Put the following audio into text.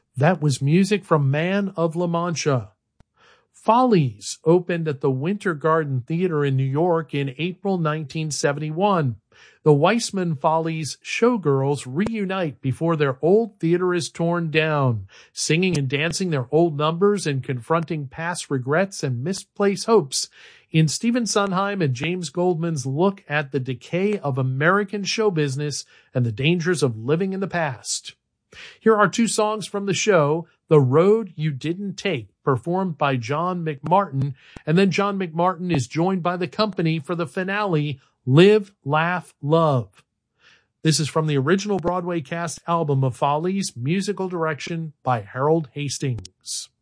That was music from Man of La Mancha. Follies opened at the Winter Garden Theater in New York in April 1971. The Weissman Follies showgirls reunite before their old theater is torn down, singing and dancing their old numbers and confronting past regrets and misplaced hopes in Stephen Sondheim and James Goldman's look at the decay of American show business and the dangers of living in the past. Here are two songs from the show, The Road You Didn't Take, performed by John McMartin, and then John McMartin is joined by the company for the finale, Live, Laugh, Love. This is from the original Broadway cast album of Follies, musical direction by Harold Hastings.